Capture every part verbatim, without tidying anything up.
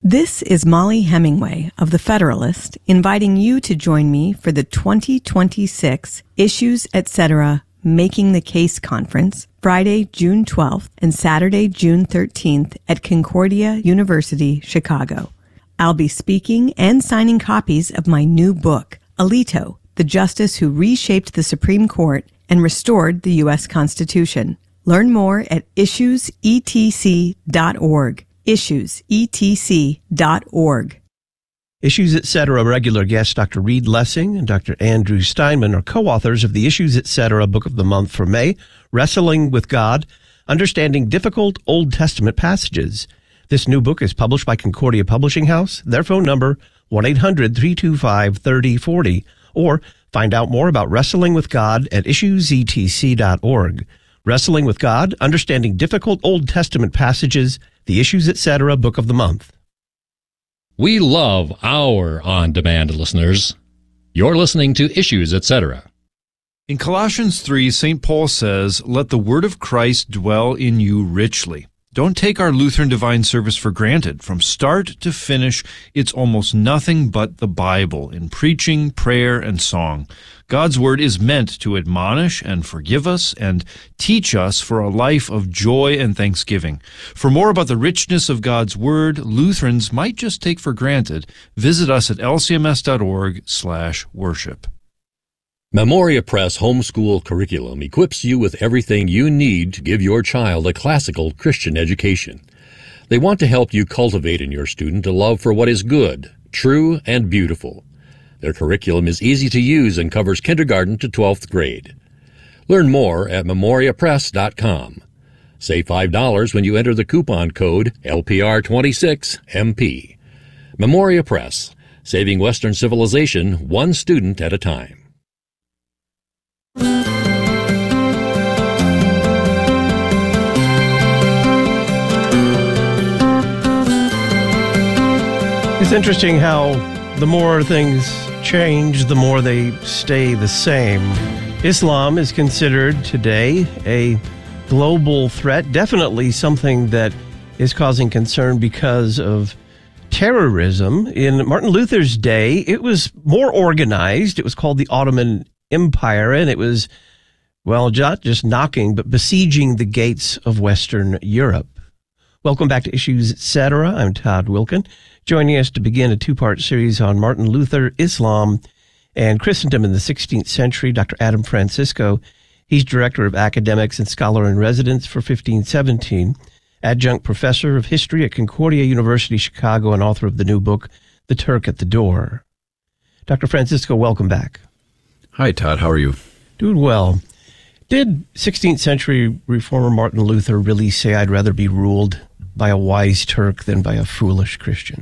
This is Molly Hemingway of The Federalist, inviting you to join me for the twenty twenty-six Issues Etc. Making the Case Conference, Friday, June twelfth and Saturday, June thirteenth at Concordia University, Chicago. I'll be speaking and signing copies of my new book, Alito, the Justice Who Reshaped the Supreme Court and Restored the U S Constitution. Learn more at issues e t c dot org. issues e t c dot org. Issues Etc. regular guests Doctor Reed Lessing and Doctor Andrew Steinman are co-authors of the Issues Etc. Book of the Month for May, Wrestling with God, Understanding Difficult Old Testament Passages. This new book is published by Concordia Publishing House. Their phone number, one eight hundred three two five three oh four oh, or find out more about Wrestling with God at issues e t c dot org. Wrestling with God, Understanding Difficult Old Testament Passages, the Issues Etc. Book of the Month. We love our on-demand listeners. You're listening to Issues Etc. In Colossians three, Saint Paul says, "Let the word of Christ dwell in you richly." Don't take our Lutheran Divine Service for granted. From start to finish, it's almost nothing but the Bible in preaching, prayer, and song. God's Word is meant to admonish and forgive us and teach us for a life of joy and thanksgiving. For more about the richness of God's Word, Lutherans might just take for granted, visit us at l c m s dot org slash worship. Memoria Press Homeschool Curriculum equips you with everything you need to give your child a classical Christian education. They want to help you cultivate in your student a love for what is good, true, and beautiful. Their curriculum is easy to use and covers kindergarten to twelfth grade. Learn more at memoria press dot com. Save five dollars when you enter the coupon code L P R twenty-six M P. Memoria Press, saving Western civilization one student at a time. It's interesting how the more things change, the more they stay the same. Islam is considered today a global threat, definitely something that is causing concern because of terrorism. In Martin Luther's day, it was more organized. It was called the Ottoman Empire, and it was, well, not just knocking, but besieging the gates of Western Europe. Welcome back to Issues Etc. I'm Todd Wilkin. Joining us to begin a two-part series on Martin Luther, Islam, and Christendom in the sixteenth century, Doctor Adam Francisco. He's Director of Academics and Scholar-in-Residence for fifteen seventeen, Adjunct Professor of History at Concordia University, Chicago, and author of the new book, The Turk at the Door. Doctor Francisco, welcome back. Hi, Todd. How are you? Doing well. Did sixteenth century reformer Martin Luther really say, "I'd rather be ruled by a wise Turk than by a foolish Christian"?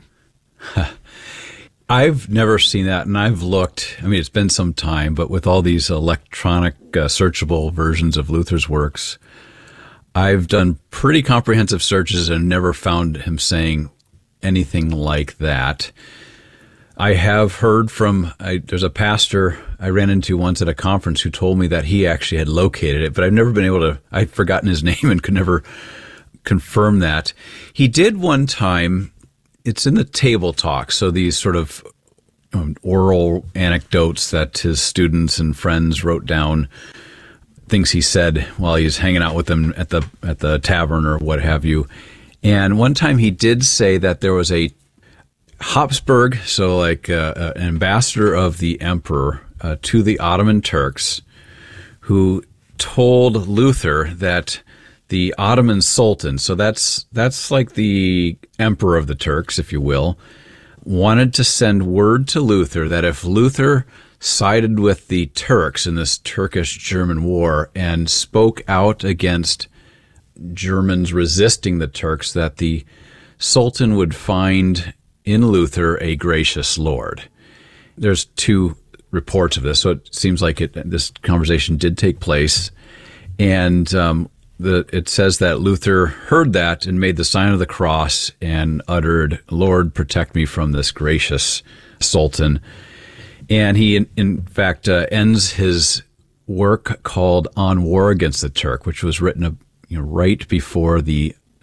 I've never seen that, and I've looked. I mean, it's been some time, but with all these electronic uh, searchable versions of Luther's works, I've done pretty comprehensive searches and never found him saying anything like that. I have heard from, I, there's a pastor I ran into once at a conference who told me that he actually had located it, but I've never been able to, I'd forgotten his name and could never confirm that. He did one time, it's in the Table Talk, so these sort of um, oral anecdotes that his students and friends wrote down, things he said while he was hanging out with them at the at the tavern or what have you. And one time he did say that there was a Habsburg, so like uh, uh, an ambassador of the emperor uh, to the Ottoman Turks, who told Luther that the Ottoman Sultan, so that's that's like the emperor of the Turks, if you will, wanted to send word to Luther that if Luther sided with the Turks in this Turkish-German war and spoke out against Germans resisting the Turks, that the Sultan would find in Luther a gracious Lord. There's two reports of this, so it seems like it, this conversation did take place. And um, the, it says that Luther heard that and made the sign of the cross and uttered, "Lord, protect me from this gracious Sultan." And he, in, in fact, uh, ends his work called On War Against the Turk, which was written uh, you know, right before the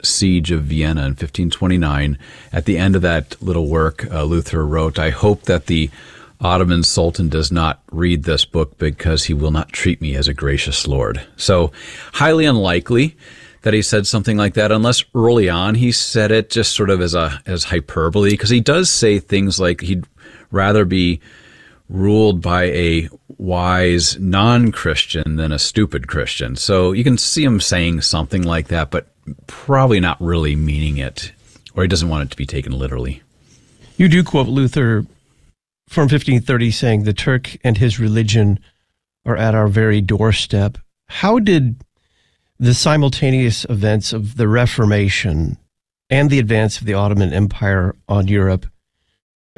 siege of Vienna in fifteen twenty-nine. At the end of that little work, uh, Luther wrote, "I hope that the Ottoman Sultan does not read this book because he will not treat me as a gracious lord." So highly unlikely that he said something like that, unless early on he said it just sort of as a as hyperbole, because he does say things like he'd rather be ruled by a wise non-Christian than a stupid Christian. So you can see him saying something like that, but probably not really meaning it, or he doesn't want it to be taken literally. You do quote Luther from fifteen thirty saying, "The Turk and his religion are at our very doorstep." How did the simultaneous events of the Reformation and the advance of the Ottoman Empire on Europe